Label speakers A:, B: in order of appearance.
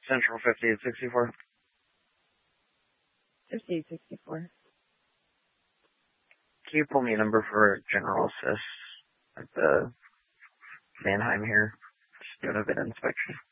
A: Central 5864.
B: 5864.
A: Can you pull me a number for General Assist at the Mannheim here? Just doing a bit of inspection.